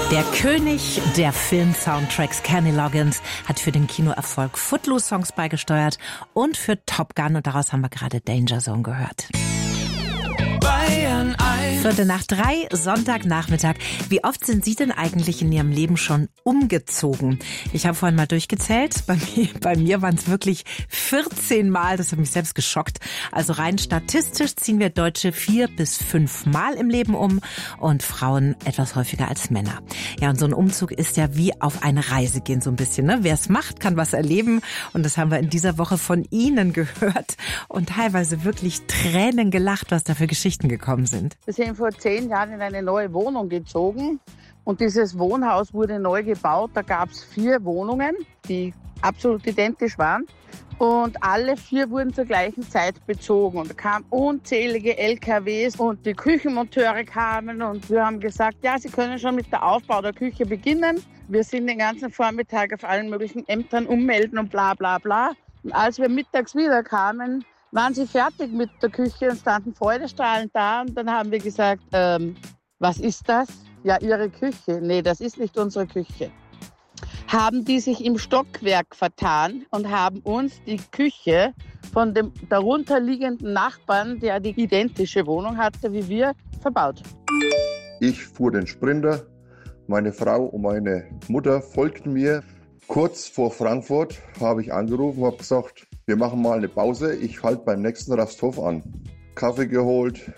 Der König der Film-Soundtracks, Kenny Loggins, hat für den Kinoerfolg Footloose-Songs beigesteuert und für Top Gun, und daraus haben wir gerade Danger Zone gehört. 2:45, Sonntagnachmittag. Wie oft sind Sie denn eigentlich in Ihrem Leben schon umgezogen? Ich habe vorhin mal durchgezählt. Bei mir waren es wirklich 14 Mal. Das hat mich selbst geschockt. Also rein statistisch ziehen wir Deutsche 4 bis 5 Mal im Leben um und Frauen etwas häufiger als Männer. Ja, und so ein Umzug ist ja wie auf eine Reise gehen so ein bisschen, ne? Wer es macht, kann was erleben. Und das haben wir in dieser Woche von Ihnen gehört und teilweise wirklich Tränen gelacht, was da für Geschichten gekommen sind. Wir sind vor 10 Jahren in eine neue Wohnung gezogen und dieses Wohnhaus wurde neu gebaut. Da gab es 4 Wohnungen, die absolut identisch waren und alle 4 wurden zur gleichen Zeit bezogen. Und da kamen unzählige LKWs und die Küchenmonteure kamen und wir haben gesagt, ja, sie können schon mit der Aufbau der Küche beginnen. Wir sind den ganzen Vormittag auf allen möglichen Ämtern ummelden und bla bla bla. Und als wir mittags wieder kamen, waren sie fertig mit der Küche und standen freudestrahlend da. Und dann haben wir gesagt, was ist das? Ja, Ihre Küche. Nee, das ist nicht unsere Küche. Haben die sich im Stockwerk vertan und haben uns die Küche von dem darunterliegenden Nachbarn, der die identische Wohnung hatte wie wir, verbaut. Ich fuhr den Sprinter. Meine Frau und meine Mutter folgten mir. Kurz vor Frankfurt habe ich angerufen und habe gesagt, wir machen mal eine Pause. Ich halte beim nächsten Rasthof an. Kaffee geholt,